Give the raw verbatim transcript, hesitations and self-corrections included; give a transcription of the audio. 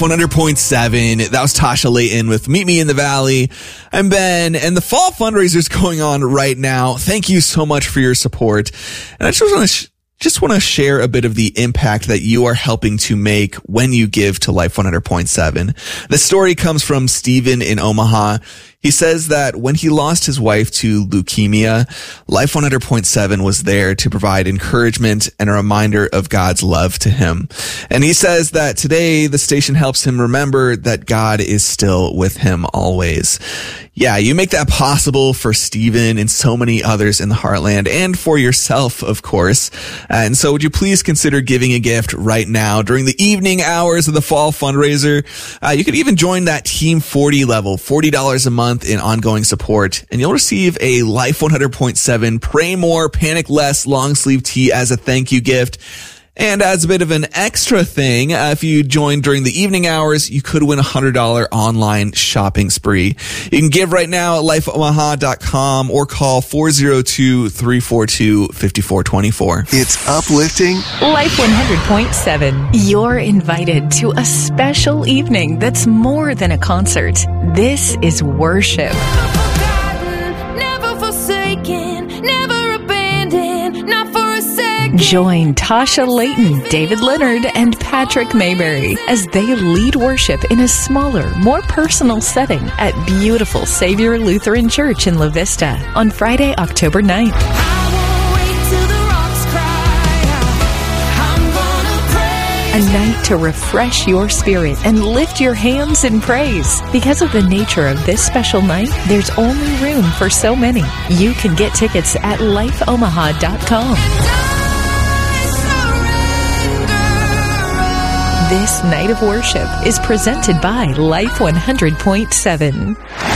one hundred point seven. That was Tasha Layton with Meet Me in the Valley. I'm Ben, and the fall fundraiser is going on right now. Thank you so much for your support. And I just want to sh- just want to share a bit of the impact that you are helping to make when you give to Life one hundred point seven. The story comes from Stephen in Omaha. He says that when he lost his wife to leukemia, Life one hundred point seven was there to provide encouragement and a reminder of God's love to him. And he says that today the station helps him remember that God is still with him always. Yeah, you make that possible for Stephen and so many others in the Heartland, and for yourself, of course. And so would you please consider giving a gift right now during the evening hours of the fall fundraiser? Uh, you could even join that Team forty level, forty dollars a month in ongoing support, and you'll receive a Life one hundred point seven Pray More, Panic Less long sleeve tee as a thank you gift. And as a bit of an extra thing, uh, if you join during the evening hours, you could win a one hundred dollars online shopping spree. You can give right now at life omaha dot com or call four oh two, three four two, five four two four. It's uplifting. Life one hundred point seven. You're invited to a special evening that's more than a concert. This is worship. Never forsaken, never abandoned, not for a second. Join Tasha Layton, David Leonard, and Patrick Mayberry as they lead worship in a smaller, more personal setting at beautiful Savior Lutheran Church in La Vista on Friday, October ninth. A night to refresh your spirit and lift your hands in praise. Because of the nature of this special night, there's only room for so many. You can get tickets at life omaha dot com. This night of worship is presented by Life one hundred point seven.